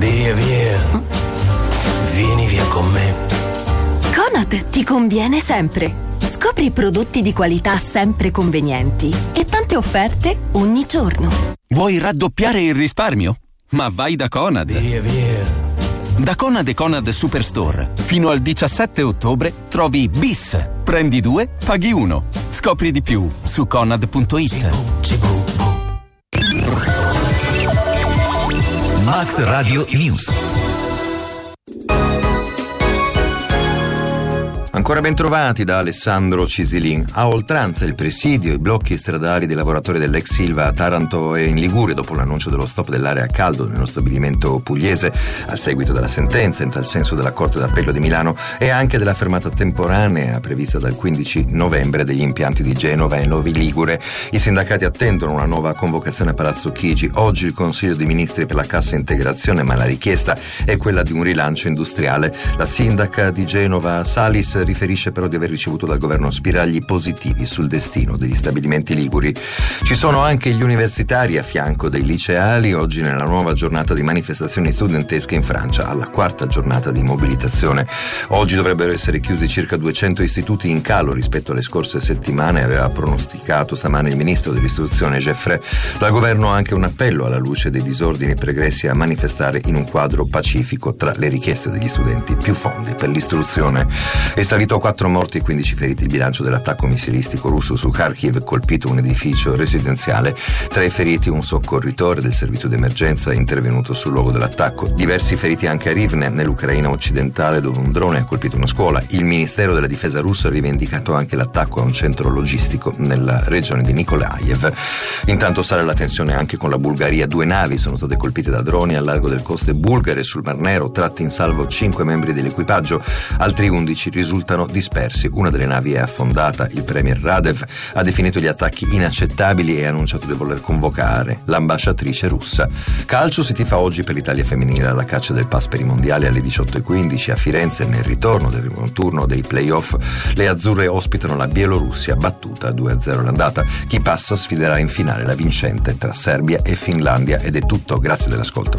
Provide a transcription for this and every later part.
Via, via. Vieni via con me. Conad ti conviene sempre. Scopri prodotti di qualità sempre convenienti e tante offerte ogni giorno. Vuoi raddoppiare il risparmio? Ma vai da Conad. Via, via. Da Conad e Conad Superstore fino al 17 ottobre trovi bis. Prendi 2, paghi 1. Scopri di più su conad.it. Max Radio News. Ancora ben trovati da Alessandro Cisilin. A oltranza il presidio e i blocchi stradali dei lavoratori dell'ex Silva a Taranto e in Liguria dopo l'annuncio dello stop dell'area a caldo nello stabilimento pugliese a seguito della sentenza in tal senso della Corte d'Appello di Milano e anche della fermata temporanea prevista dal 15 novembre degli impianti di Genova e Novi Ligure. I sindacati attendono una nuova convocazione a Palazzo Chigi. Oggi il Consiglio dei Ministri per la cassa integrazione, ma la richiesta è quella di un rilancio industriale. La sindaca di Genova Salis riferisce però di aver ricevuto dal governo spiragli positivi sul destino degli stabilimenti liguri. Ci sono anche gli universitari a fianco dei liceali oggi nella nuova giornata di manifestazioni studentesche in Francia, alla quarta giornata di mobilitazione. Oggi dovrebbero essere chiusi circa 200 istituti, in calo rispetto alle scorse settimane, aveva pronosticato stamane il ministro dell'istruzione Geoffrey. Dal governo anche un appello alla luce dei disordini pregressi a manifestare in un quadro pacifico. Tra le richieste degli studenti più fondi per l'istruzione. È salito a 4 morti e 15 feriti il bilancio dell'attacco missilistico russo su Kharkiv, colpito un edificio residenziale. Tra i feriti un soccorritore del servizio d'emergenza intervenuto sul luogo dell'attacco. Diversi feriti anche a Rivne, nell'Ucraina occidentale, dove un drone ha colpito una scuola. Il Ministero della Difesa russo ha rivendicato anche l'attacco a un centro logistico nella regione di Nikolaev. Intanto sale la tensione anche con la Bulgaria. 2 navi sono state colpite da droni al largo delle coste bulgare sul Mar Nero, tratti in salvo 5 membri dell'equipaggio, altri 11 risultano dispersi. Una delle navi è affondata. Il premier Radev ha definito gli attacchi inaccettabili e ha annunciato di voler convocare l'ambasciatrice russa. Calcio, si tifa oggi per l'Italia femminile alla caccia del pass per i mondiali alle 18:15 a Firenze nel ritorno del primo turno dei playoff. Le azzurre ospitano la Bielorussia, battuta 2-0 l'andata. Chi passa sfiderà in finale la vincente tra Serbia e Finlandia. Ed è tutto, grazie dell'ascolto.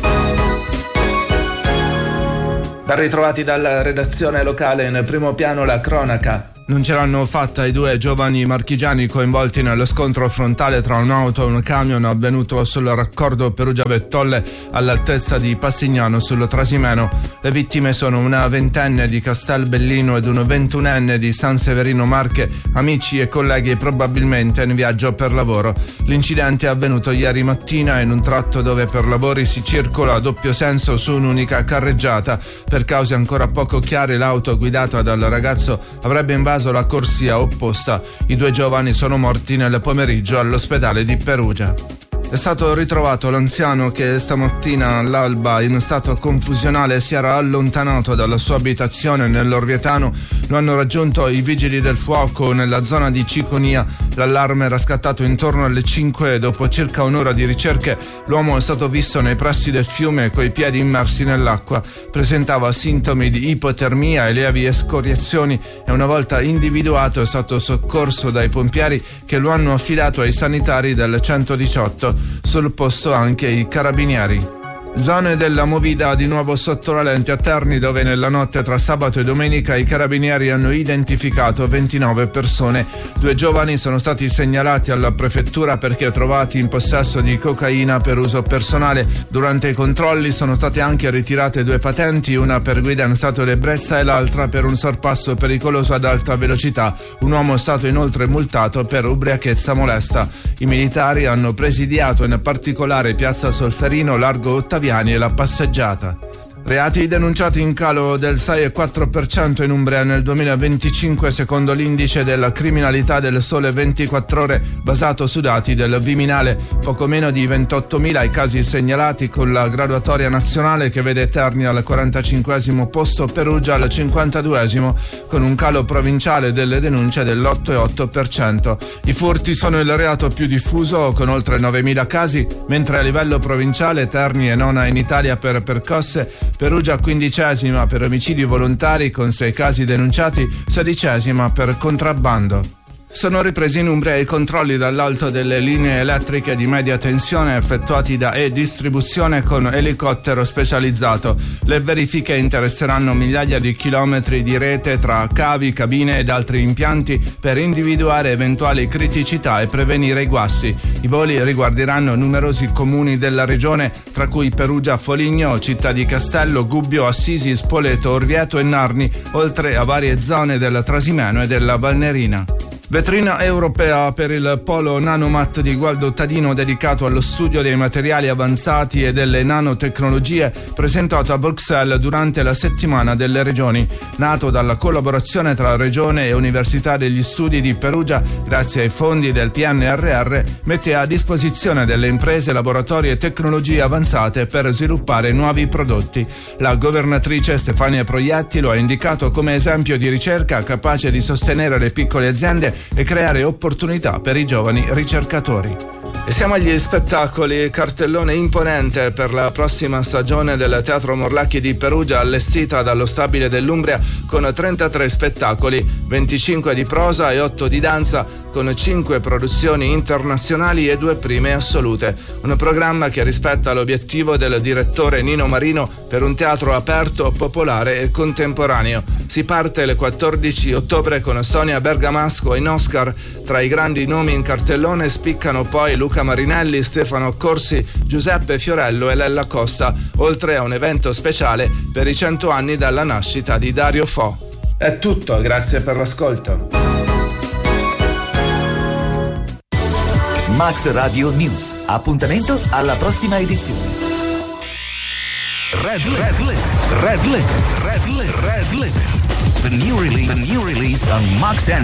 Ben ritrovati dalla redazione locale, nel primo piano la cronaca. Non ce l'hanno fatta i 2 giovani marchigiani coinvolti nello scontro frontale tra un'auto e un camion avvenuto sul raccordo Perugia-Vettolle all'altezza di Passignano sul Trasimeno. Le vittime sono una 20enne di Castelbellino ed un 21enne di San Severino Marche, amici e colleghi probabilmente in viaggio per lavoro. L'incidente è avvenuto ieri mattina in un tratto dove per lavori si circola a doppio senso su un'unica carreggiata. Per cause ancora poco chiare l'auto guidata dal ragazzo avrebbe invaso la corsia opposta. I 2 giovani sono morti nel pomeriggio all'ospedale di Perugia. È stato ritrovato l'anziano che stamattina all'alba in stato confusionale si era allontanato dalla sua abitazione nell'Orvietano. Lo hanno raggiunto i vigili del fuoco nella zona di Ciconia. L'allarme era scattato intorno alle 5 e dopo circa un'ora di ricerche l'uomo è stato visto nei pressi del fiume coi piedi immersi nell'acqua. Presentava sintomi di ipotermia e lievi escoriazioni e una volta individuato è stato soccorso dai pompieri che lo hanno affidato ai sanitari del 118. Sul posto anche i carabinieri. Zone della movida di nuovo sotto la lente a Terni, dove nella notte tra sabato e domenica i carabinieri hanno identificato 29 persone. 2 giovani sono stati segnalati alla prefettura perché trovati in possesso di cocaina per uso personale. Durante i controlli sono state anche ritirate 2 patenti, una per guida in stato di ebbrezza e l'altra per un sorpasso pericoloso ad alta velocità. Un uomo è stato inoltre multato per ubriachezza molesta. I militari hanno presidiato in particolare Piazza Solferino, Largo Ottaviani e la passeggiata. Reati denunciati in calo del 6,4% in Umbria nel 2025 secondo l'indice della criminalità del Sole 24 Ore basato su dati del Viminale. Poco meno di 28.000 i casi segnalati, con la graduatoria nazionale che vede Terni al 45esimo posto, Perugia al 52esimo, con un calo provinciale delle denunce dell'8,8%. I furti sono il reato più diffuso con oltre 9.000 casi, mentre a livello provinciale Terni è nona in Italia per percosse, Perugia 15esima per omicidi volontari con 6 casi denunciati, 16esima per contrabbando. Sono ripresi in Umbria i controlli dall'alto delle linee elettriche di media tensione effettuati da E-Distribuzione con elicottero specializzato. Le verifiche interesseranno migliaia di chilometri di rete tra cavi, cabine ed altri impianti per individuare eventuali criticità e prevenire i guasti. I voli riguarderanno numerosi comuni della regione, tra cui Perugia, Foligno, Città di Castello, Gubbio, Assisi, Spoleto, Orvieto e Narni, oltre a varie zone del Trasimeno e della Valnerina. Vetrina europea per il polo Nanomat di Gualdo Tadino dedicato allo studio dei materiali avanzati e delle nanotecnologie, presentato a Bruxelles durante la settimana delle regioni. Nato dalla collaborazione tra Regione e Università degli Studi di Perugia, grazie ai fondi del PNRR, mette a disposizione delle imprese laboratori e tecnologie avanzate per sviluppare nuovi prodotti. La governatrice Stefania Proietti lo ha indicato come esempio di ricerca capace di sostenere le piccole aziende e creare opportunità per i giovani ricercatori. E siamo agli spettacoli. Cartellone imponente per la prossima stagione del Teatro Morlacchi di Perugia, allestita dallo Stabile dell'Umbria con 33 spettacoli, 25 di prosa e 8 di danza, con 5 produzioni internazionali e 2 prime assolute. Un programma che rispetta l'obiettivo del direttore Nino Marino per un teatro aperto, popolare e contemporaneo. Si parte il 14 ottobre con Sonia Bergamasco in Oscar. Tra i grandi nomi in cartellone spiccano poi Luca Marinelli, Stefano Corsi, Giuseppe Fiorello e Lella Costa, oltre a un evento speciale per i 100 anni dalla nascita di Dario Fo. È tutto, grazie per l'ascolto. Max Radio News. Appuntamento alla prossima edizione. Red Lit. The new release on Max and